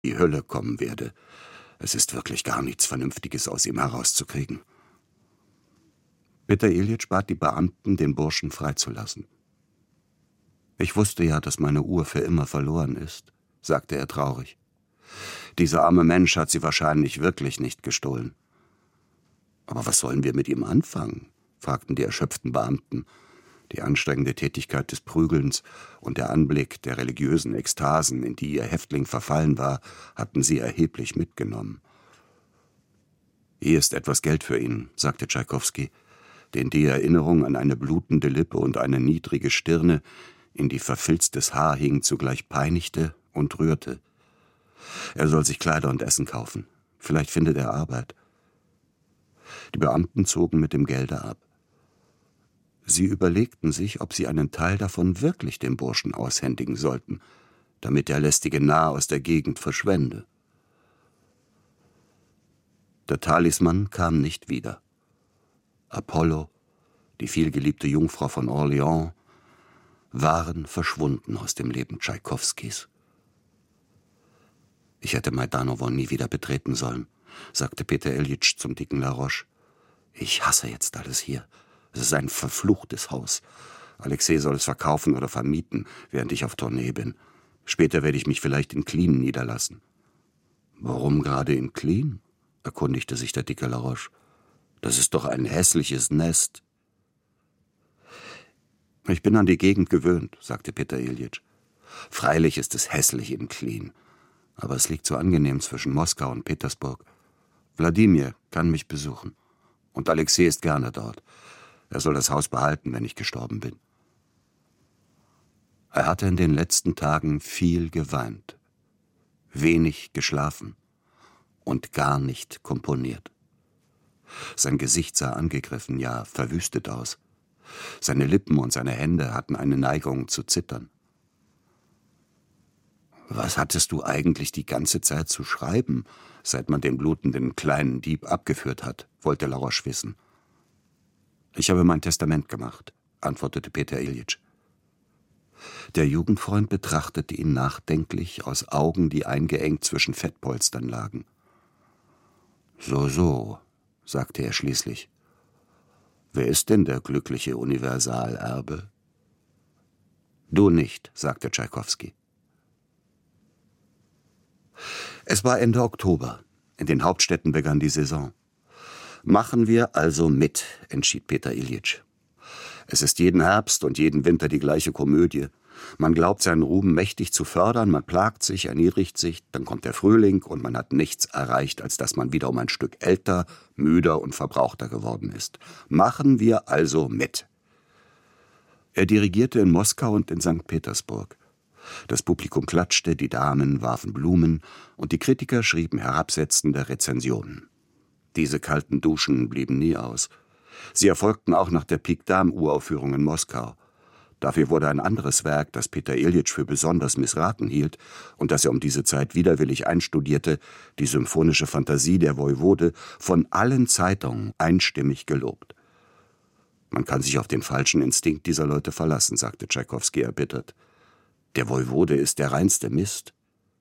die Hölle kommen werde. Es ist wirklich gar nichts Vernünftiges aus ihm herauszukriegen. Peter Iljitsch bat die Beamten, den Burschen freizulassen. »Ich wusste ja, dass meine Uhr für immer verloren ist«, sagte er traurig. »Dieser arme Mensch hat sie wahrscheinlich wirklich nicht gestohlen.« »Aber was sollen wir mit ihm anfangen?« fragten die erschöpften Beamten. Die anstrengende Tätigkeit des Prügelns und der Anblick der religiösen Ekstasen, in die ihr Häftling verfallen war, hatten sie erheblich mitgenommen. »Hier ist etwas Geld für ihn«, sagte Tschaikowski, den die Erinnerung an eine blutende Lippe und eine niedrige Stirne, in die verfilztes Haar hing, zugleich peinigte und rührte. Er soll sich Kleider und Essen kaufen. Vielleicht findet er Arbeit. Die Beamten zogen mit dem Gelde ab. Sie überlegten sich, ob sie einen Teil davon wirklich dem Burschen aushändigen sollten, damit der lästige Narr aus der Gegend verschwände. Der Talisman kam nicht wieder. Apollo, die vielgeliebte Jungfrau von Orleans, waren verschwunden aus dem Leben Tschaikowskis. »Ich hätte Maidanowo nie wieder betreten sollen«, sagte Peter Iljitsch zum dicken Laroche. »Ich hasse jetzt alles hier. Es ist ein verfluchtes Haus. Alexei soll es verkaufen oder vermieten, während ich auf Tournee bin. Später werde ich mich vielleicht in Klien niederlassen.« »Warum gerade in Klien?« erkundigte sich der dicke Laroche. »Das ist doch ein hässliches Nest.« »Ich bin an die Gegend gewöhnt«, sagte Peter Iljitsch. »Freilich ist es hässlich in Klien, aber es liegt so angenehm zwischen Moskau und Petersburg. Wladimir kann mich besuchen. Und Alexei ist gerne dort. Er soll das Haus behalten, wenn ich gestorben bin.« Er hatte in den letzten Tagen viel geweint, wenig geschlafen und gar nicht komponiert. Sein Gesicht sah angegriffen, ja verwüstet aus. Seine Lippen und seine Hände hatten eine Neigung zu zittern. »Was hattest du eigentlich die ganze Zeit zu schreiben, seit man den blutenden kleinen Dieb abgeführt hat?« wollte Laroche wissen. »Ich habe mein Testament gemacht«, antwortete Peter Iljitsch. Der Jugendfreund betrachtete ihn nachdenklich aus Augen, die eingeengt zwischen Fettpolstern lagen. »So«, sagte er schließlich. »Wer ist denn der glückliche Universalerbe?« »Du nicht«, sagte Tschaikowski. Es war Ende Oktober. In den Hauptstädten begann die Saison. »Machen wir also mit«, entschied Peter Iljitsch. »Es ist jeden Herbst und jeden Winter die gleiche Komödie. Man glaubt, seinen Ruhm mächtig zu fördern, man plagt sich, erniedrigt sich, dann kommt der Frühling und man hat nichts erreicht, als dass man wieder um ein Stück älter, müder und verbrauchter geworden ist. Machen wir also mit.« Er dirigierte in Moskau und in St. Petersburg. Das Publikum klatschte, die Damen warfen Blumen und die Kritiker schrieben herabsetzende Rezensionen. Diese kalten Duschen blieben nie aus. Sie erfolgten auch nach der Pik-Dam-Uraufführung in Moskau. Dafür wurde ein anderes Werk, das Peter Iljitsch für besonders missraten hielt und das er um diese Zeit widerwillig einstudierte, die symphonische Fantasie der Woiwode, von allen Zeitungen einstimmig gelobt. »Man kann sich auf den falschen Instinkt dieser Leute verlassen«, sagte Tschaikowski erbittert. »Der Woiwode ist der reinste Mist.«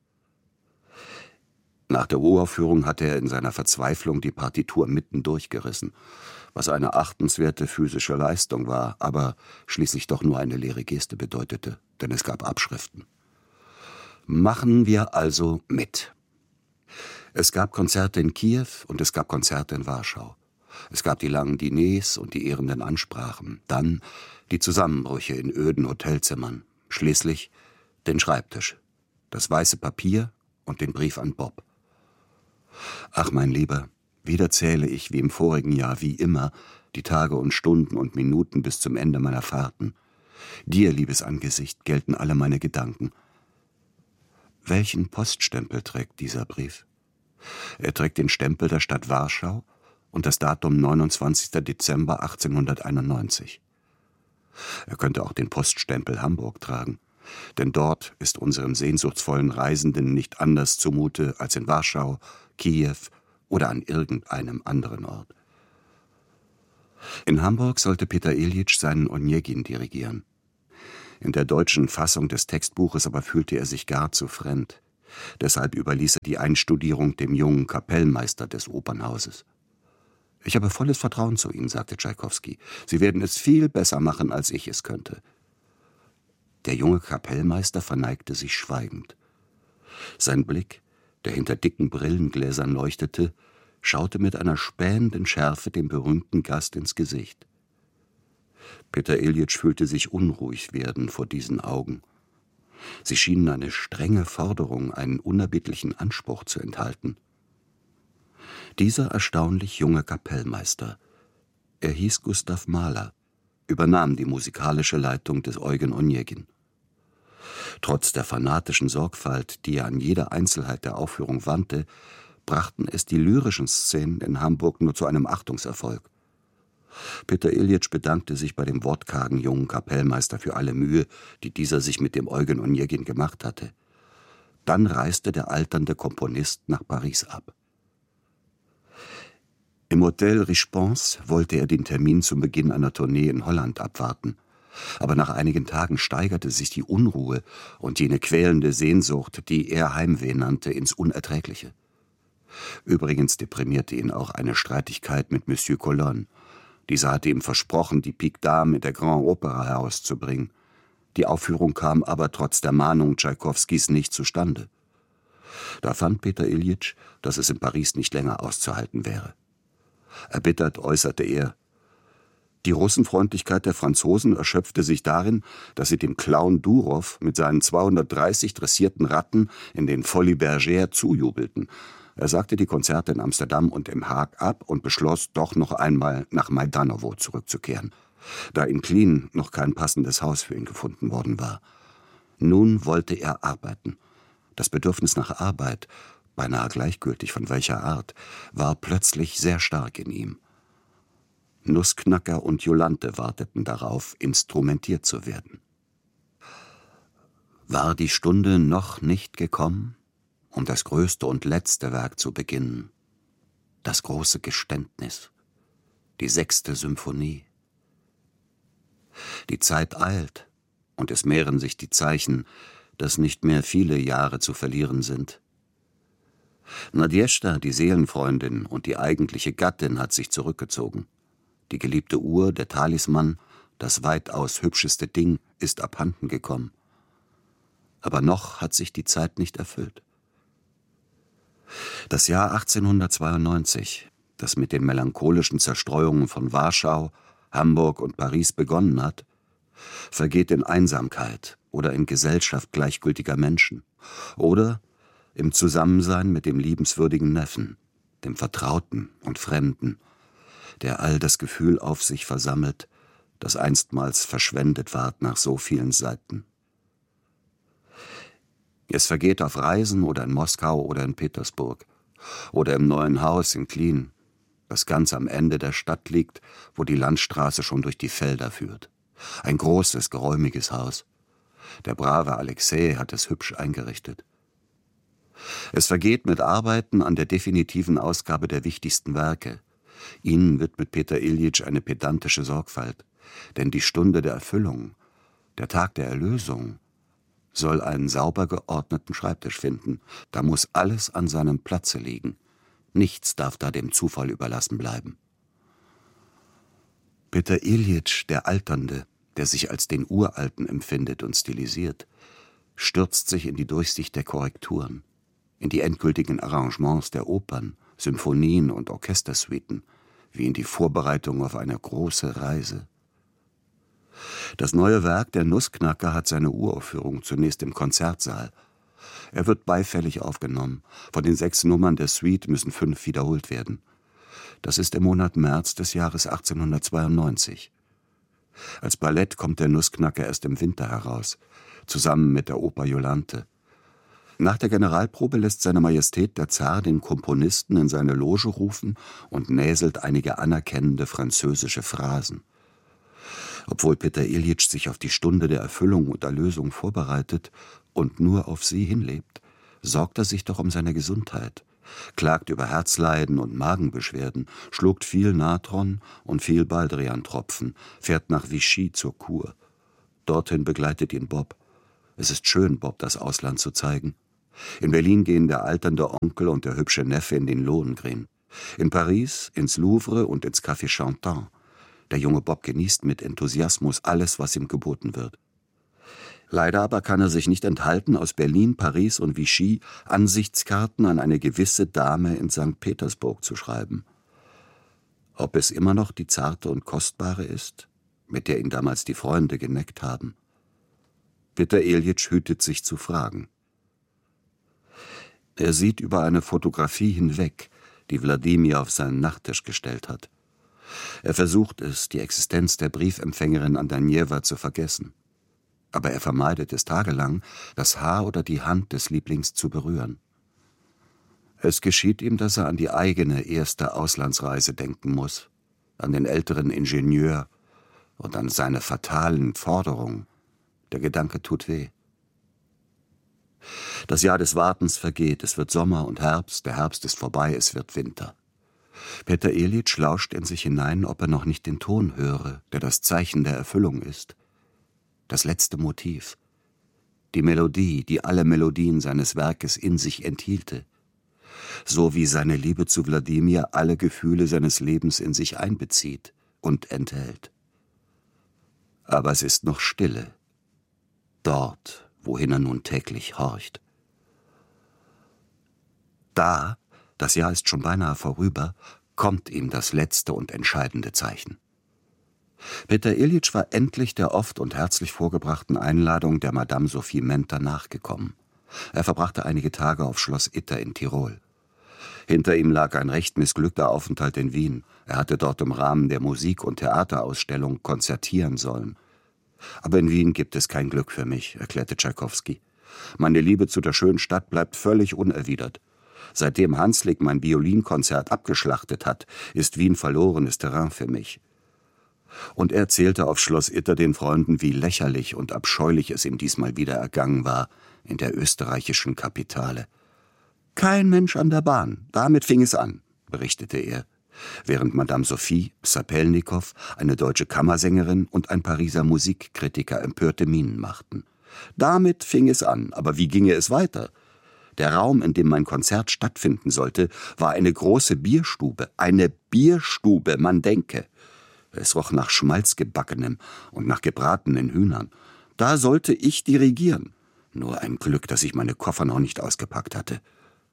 Nach der Uraufführung hatte er in seiner Verzweiflung die Partitur mitten durchgerissen, was eine achtenswerte physische Leistung war, aber schließlich doch nur eine leere Geste bedeutete, denn es gab Abschriften. Machen wir also mit. Es gab Konzerte in Kiew und es gab Konzerte in Warschau. Es gab die langen Diners und die ehrenden Ansprachen, dann die Zusammenbrüche in öden Hotelzimmern, schließlich den Schreibtisch, das weiße Papier und den Brief an Bob. Ach, mein Lieber, wieder zähle ich, wie im vorigen Jahr, wie immer, die Tage und Stunden und Minuten bis zum Ende meiner Fahrten. Dir, liebes Angesicht, gelten alle meine Gedanken. Welchen Poststempel trägt dieser Brief? Er trägt den Stempel der Stadt Warschau und das Datum 29. Dezember 1891. Er könnte auch den Poststempel Hamburg tragen, denn dort ist unserem sehnsuchtsvollen Reisenden nicht anders zumute als in Warschau, Kiew oder an irgendeinem anderen Ort. In Hamburg sollte Peter Iljitsch seinen Onegin dirigieren. In der deutschen Fassung des Textbuches aber fühlte er sich gar zu fremd. Deshalb überließ er die Einstudierung dem jungen Kapellmeister des Opernhauses. »Ich habe volles Vertrauen zu Ihnen«, sagte Tschaikowski. »Sie werden es viel besser machen, als ich es könnte.« Der junge Kapellmeister verneigte sich schweigend. Sein Blick, der hinter dicken Brillengläsern leuchtete, schaute mit einer spähenden Schärfe dem berühmten Gast ins Gesicht. Peter Iljitsch fühlte sich unruhig werden vor diesen Augen. Sie schienen eine strenge Forderung, einen unerbittlichen Anspruch zu enthalten. Dieser erstaunlich junge Kapellmeister, er hieß Gustav Mahler, übernahm die musikalische Leitung des Eugen Onegin. Trotz der fanatischen Sorgfalt, die er an jede Einzelheit der Aufführung wandte, brachten es die lyrischen Szenen in Hamburg nur zu einem Achtungserfolg. Peter Iljitsch bedankte sich bei dem wortkargen jungen Kapellmeister für alle Mühe, die dieser sich mit dem Eugen Onegin gemacht hatte. Dann reiste der alternde Komponist nach Paris ab. Im Hotel Richepense wollte er den Termin zum Beginn einer Tournee in Holland abwarten. Aber nach einigen Tagen steigerte sich die Unruhe und jene quälende Sehnsucht, die er Heimweh nannte, ins Unerträgliche. Übrigens deprimierte ihn auch eine Streitigkeit mit Monsieur Colonne. Dieser hatte ihm versprochen, die Pique Dame in der Grand Opera herauszubringen. Die Aufführung kam aber trotz der Mahnung Tschaikowskis nicht zustande. Da fand Peter Iljitsch, dass es in Paris nicht länger auszuhalten wäre. Erbittert äußerte er: Die Russenfreundlichkeit der Franzosen erschöpfte sich darin, dass sie dem Clown Durow mit seinen 230 dressierten Ratten in den Folies Bergères zujubelten. Er sagte die Konzerte in Amsterdam und im Haag ab und beschloss, doch noch einmal nach Majdanowo zurückzukehren, da in Klin noch kein passendes Haus für ihn gefunden worden war. Nun wollte er arbeiten. Das Bedürfnis nach Arbeit, beinahe gleichgültig von welcher Art, war plötzlich sehr stark in ihm. Nussknacker und Jolanthe warteten darauf, instrumentiert zu werden. War die Stunde noch nicht gekommen, um das größte und letzte Werk zu beginnen? Das große Geständnis, die 6. Symphonie. Die Zeit eilt, und es mehren sich die Zeichen, dass nicht mehr viele Jahre zu verlieren sind. Nadjeshda, die Seelenfreundin und die eigentliche Gattin, hat sich zurückgezogen. Die geliebte Uhr, der Talisman, das weitaus hübscheste Ding, ist abhanden gekommen. Aber noch hat sich die Zeit nicht erfüllt. Das Jahr 1892, das mit den melancholischen Zerstreuungen von Warschau, Hamburg und Paris begonnen hat, vergeht in Einsamkeit oder in Gesellschaft gleichgültiger Menschen oder im Zusammensein mit dem liebenswürdigen Neffen, dem Vertrauten und Fremden, der all das Gefühl auf sich versammelt, das einstmals verschwendet ward nach so vielen Seiten. Es vergeht auf Reisen oder in Moskau oder in Petersburg oder im neuen Haus in Klin, das ganz am Ende der Stadt liegt, wo die Landstraße schon durch die Felder führt. Ein großes, geräumiges Haus. Der brave Alexei hat es hübsch eingerichtet. Es vergeht mit Arbeiten an der definitiven Ausgabe der wichtigsten Werke. Ihnen widmet Peter Iljitsch eine pedantische Sorgfalt, denn die Stunde der Erfüllung, der Tag der Erlösung, soll einen sauber geordneten Schreibtisch finden. Da muss alles an seinem Platze liegen. Nichts darf da dem Zufall überlassen bleiben. Peter Iljitsch, der Alternde, der sich als den Uralten empfindet und stilisiert, stürzt sich in die Durchsicht der Korrekturen, in die endgültigen Arrangements der Opern, Symphonien und Orchestersuiten, wie in die Vorbereitung auf eine große Reise. Das neue Werk der Nussknacker hat seine Uraufführung zunächst im Konzertsaal. Er wird beifällig aufgenommen. Von den 6 Nummern der Suite müssen 5 wiederholt werden. Das ist im Monat März des Jahres 1892. Als Ballett kommt der Nussknacker erst im Winter heraus, zusammen mit der Oper Jolanthe. Nach der Generalprobe lässt seine Majestät der Zar den Komponisten in seine Loge rufen und näselt einige anerkennende französische Phrasen. Obwohl Peter Iljitsch sich auf die Stunde der Erfüllung und Erlösung vorbereitet und nur auf sie hinlebt, sorgt er sich doch um seine Gesundheit, klagt über Herzleiden und Magenbeschwerden, schluckt viel Natron und viel Baldrian-Tropfen, fährt nach Vichy zur Kur. Dorthin begleitet ihn Bob. Es ist schön, Bob das Ausland zu zeigen. In Berlin gehen der alternde Onkel und der hübsche Neffe in den Lohengrin. In Paris ins Louvre und ins Café Chantant. Der junge Bob genießt mit Enthusiasmus alles, was ihm geboten wird. Leider aber kann er sich nicht enthalten, aus Berlin, Paris und Vichy Ansichtskarten an eine gewisse Dame in St. Petersburg zu schreiben. Ob es immer noch die zarte und kostbare ist, mit der ihn damals die Freunde geneckt haben? Peter Iljitsch hütet sich zu fragen. Er sieht über eine Fotografie hinweg, die Wladimir auf seinen Nachttisch gestellt hat. Er versucht es, die Existenz der Briefempfängerin Andanjewa zu vergessen. Aber er vermeidet es tagelang, das Haar oder die Hand des Lieblings zu berühren. Es geschieht ihm, dass er an die eigene erste Auslandsreise denken muss, an den älteren Ingenieur und an seine fatalen Forderungen. Der Gedanke tut weh. Das Jahr des Wartens vergeht, es wird Sommer und Herbst, der Herbst ist vorbei, es wird Winter. Peter Iljitsch lauscht in sich hinein, ob er noch nicht den Ton höre, der das Zeichen der Erfüllung ist. Das letzte Motiv, die Melodie, die alle Melodien seines Werkes in sich enthielte, so wie seine Liebe zu Wladimir alle Gefühle seines Lebens in sich einbezieht und enthält. Aber es ist noch Stille, dort, wohin er nun täglich horcht. Da, das Jahr ist schon beinahe vorüber, kommt ihm das letzte und entscheidende Zeichen. Peter Iljitsch war endlich der oft und herzlich vorgebrachten Einladung der Madame Sophie Menta nachgekommen. Er verbrachte einige Tage auf Schloss Itter in Tirol. Hinter ihm lag ein recht missglückter Aufenthalt in Wien. Er hatte dort im Rahmen der Musik- und Theaterausstellung konzertieren sollen. »Aber in Wien gibt es kein Glück für mich«, erklärte Tschaikowski. »Meine Liebe zu der schönen Stadt bleibt völlig unerwidert. Seitdem Hanslick mein Violinkonzert abgeschlachtet hat, ist Wien verlorenes Terrain für mich.« Und er erzählte auf Schloss Itter den Freunden, wie lächerlich und abscheulich es ihm diesmal wieder ergangen war in der österreichischen Kapitale. »Kein Mensch an der Bahn, damit fing es an«, berichtete er, während Madame Sophie, Sapelnikow, eine deutsche Kammersängerin und ein Pariser Musikkritiker empörte Mienen machten. »Damit fing es an, aber wie ginge es weiter? Der Raum, in dem mein Konzert stattfinden sollte, war eine große Bierstube. Eine Bierstube, man denke. Es roch nach Schmalzgebackenem und nach gebratenen Hühnern. Da sollte ich dirigieren. Nur ein Glück, dass ich meine Koffer noch nicht ausgepackt hatte.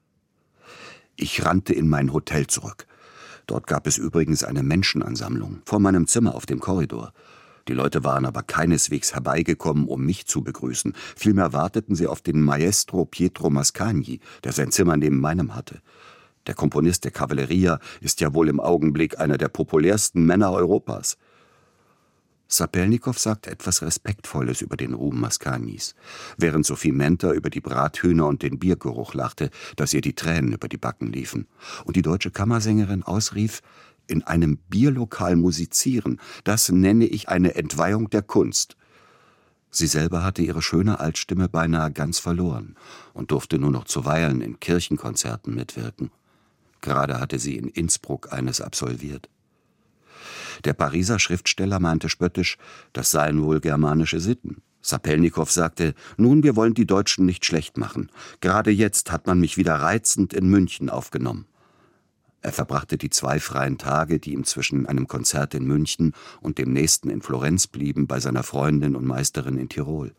Ich rannte in mein Hotel zurück. Dort gab es übrigens eine Menschenansammlung, vor meinem Zimmer auf dem Korridor. Die Leute waren aber keineswegs herbeigekommen, um mich zu begrüßen. Vielmehr warteten sie auf den Maestro Pietro Mascagni, der sein Zimmer neben meinem hatte. Der Komponist der Cavalleria ist ja wohl im Augenblick einer der populärsten Männer Europas. Sapelnikow sagte etwas Respektvolles über den Ruhm Mascagnis, während Sophie Menta über die Brathühner und den Biergeruch lachte, dass ihr die Tränen über die Backen liefen, und die deutsche Kammersängerin ausrief: »In einem Bierlokal musizieren, das nenne ich eine Entweihung der Kunst.« Sie selber hatte ihre schöne Altstimme beinahe ganz verloren und durfte nur noch zuweilen in Kirchenkonzerten mitwirken. Gerade hatte sie in Innsbruck eines absolviert. Der Pariser Schriftsteller meinte spöttisch, das seien wohl germanische Sitten. Sapelnikow sagte: »Nun, wir wollen die Deutschen nicht schlecht machen. Gerade jetzt hat man mich wieder reizend in München aufgenommen.« Er verbrachte die 2 freien Tage, die ihm zwischen einem Konzert in München und dem nächsten in Florenz blieben, bei seiner Freundin und Meisterin in Tirol.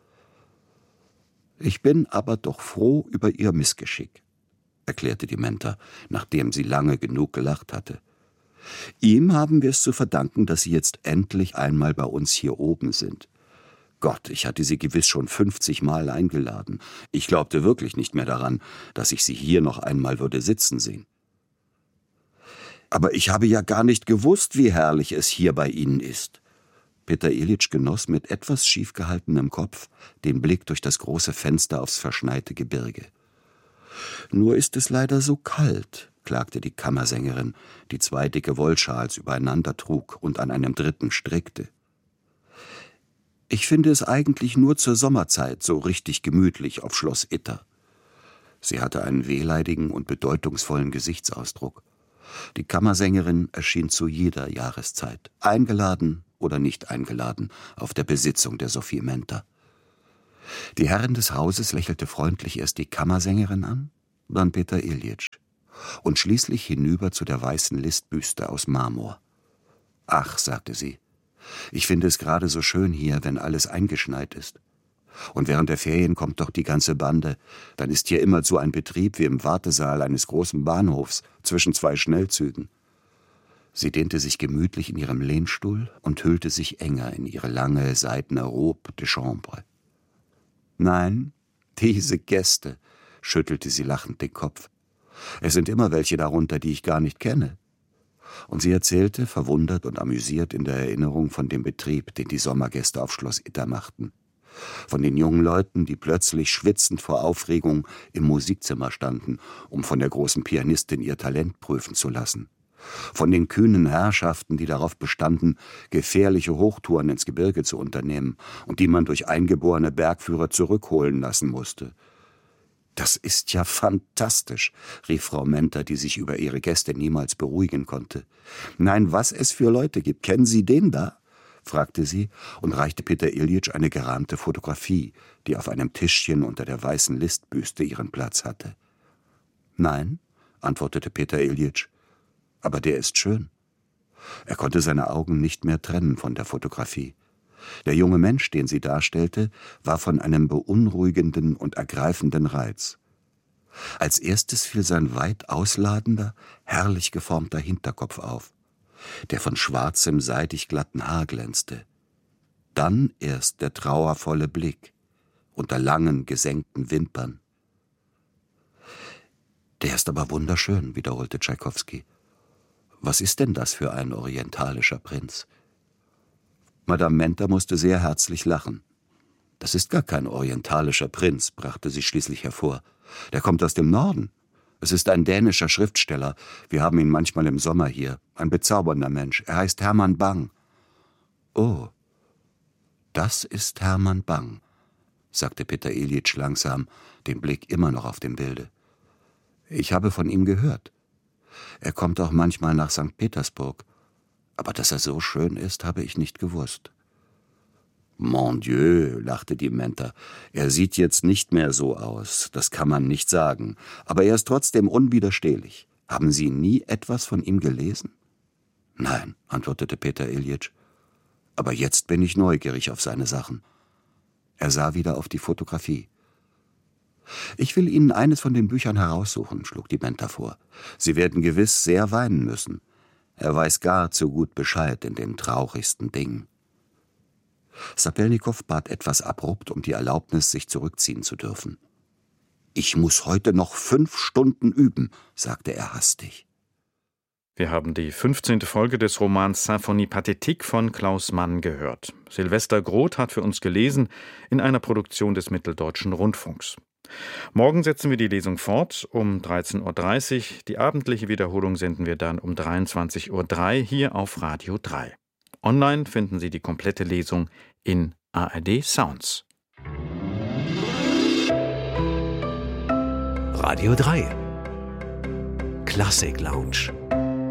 »Ich bin aber doch froh über Ihr Missgeschick«, erklärte die Menta, nachdem sie lange genug gelacht hatte. »Ihm haben wir es zu verdanken, dass Sie jetzt endlich einmal bei uns hier oben sind. Gott, ich hatte Sie gewiss schon 50 Mal eingeladen. Ich glaubte wirklich nicht mehr daran, dass ich Sie hier noch einmal würde sitzen sehen.« »Aber ich habe ja gar nicht gewusst, wie herrlich es hier bei Ihnen ist.« Peter Iljitsch genoss mit etwas schief gehaltenem Kopf den Blick durch das große Fenster aufs verschneite Gebirge. »Nur ist es leider so kalt«, klagte die Kammersängerin, die 2 dicke Wollschals übereinander trug und an einem dritten strickte. »Ich finde es eigentlich nur zur Sommerzeit so richtig gemütlich auf Schloss Itter.« Sie hatte einen wehleidigen und bedeutungsvollen Gesichtsausdruck. Die Kammersängerin erschien zu jeder Jahreszeit, eingeladen oder nicht eingeladen, auf der Besitzung der Sophie Menta. Die Herrin des Hauses lächelte freundlich erst die Kammersängerin an, dann Peter Iljitsch und schließlich hinüber zu der weißen Listbüste aus Marmor. »Ach«, sagte sie, »ich finde es gerade so schön hier, wenn alles eingeschneit ist. Und während der Ferien kommt doch die ganze Bande. Dann ist hier immerzu ein Betrieb wie im Wartesaal eines großen Bahnhofs zwischen 2 Schnellzügen.« Sie dehnte sich gemütlich in ihrem Lehnstuhl und hüllte sich enger in ihre lange, seidene Robe de Chambre. »Nein, diese Gäste«, schüttelte sie lachend den Kopf. »Es sind immer welche darunter, die ich gar nicht kenne.« Und sie erzählte, verwundert und amüsiert in der Erinnerung von dem Betrieb, den die Sommergäste auf Schloss Itter machten. Von den jungen Leuten, die plötzlich schwitzend vor Aufregung im Musikzimmer standen, um von der großen Pianistin ihr Talent prüfen zu lassen. Von den kühnen Herrschaften, die darauf bestanden, gefährliche Hochtouren ins Gebirge zu unternehmen und die man durch eingeborene Bergführer zurückholen lassen musste. »Das ist ja fantastisch«, rief Frau Menter, die sich über ihre Gäste niemals beruhigen konnte. »Nein, was es für Leute gibt. Kennen Sie den da?« fragte sie und reichte Peter Iljitsch eine gerahmte Fotografie, die auf einem Tischchen unter der weißen Listbüste ihren Platz hatte. »Nein«, antwortete Peter Iljitsch, »aber der ist schön.« Er konnte seine Augen nicht mehr trennen von der Fotografie. Der junge Mensch, den sie darstellte, war von einem beunruhigenden und ergreifenden Reiz. Als erstes fiel sein weit ausladender, herrlich geformter Hinterkopf auf, der von schwarzem, seidig glatten Haar glänzte. Dann erst der trauervolle Blick unter langen, gesenkten Wimpern. »Der ist aber wunderschön«, wiederholte Tschaikowski. »Was ist denn das für ein orientalischer Prinz?« Madame Menter musste sehr herzlich lachen. »Das ist gar kein orientalischer Prinz«, brachte sie schließlich hervor. »Der kommt aus dem Norden. Es ist ein dänischer Schriftsteller. Wir haben ihn manchmal im Sommer hier. Ein bezaubernder Mensch. Er heißt Hermann Bang.« »Oh, das ist Hermann Bang«, sagte Peter Iljitsch langsam, den Blick immer noch auf dem Bilde. »Ich habe von ihm gehört. Er kommt auch manchmal nach St. Petersburg. Aber dass er so schön ist, habe ich nicht gewusst.« »Mon Dieu«, lachte die Menter, »er sieht jetzt nicht mehr so aus, das kann man nicht sagen, aber er ist trotzdem unwiderstehlich. Haben Sie nie etwas von ihm gelesen?« »Nein«, antwortete Peter Iljitsch, »aber jetzt bin ich neugierig auf seine Sachen.« Er sah wieder auf die Fotografie. »Ich will Ihnen eines von den Büchern heraussuchen«, schlug die Menter vor. »Sie werden gewiss sehr weinen müssen. Er weiß gar zu gut Bescheid in den traurigsten Dingen.« Sapelnikow bat etwas abrupt um die Erlaubnis, sich zurückziehen zu dürfen. »Ich muss heute noch 5 Stunden üben«, sagte er hastig. Wir haben die 15. Folge des Romans Symphonie Pathétique von Klaus Mann gehört. Silvester Groth hat für uns gelesen in einer Produktion des Mitteldeutschen Rundfunks. Morgen setzen wir die Lesung fort um 13.30 Uhr. Die abendliche Wiederholung senden wir dann um 23.03 Uhr hier auf Radio 3. Online finden Sie die komplette Lesung in ARD Sounds. Radio 3 Klassik Lounge.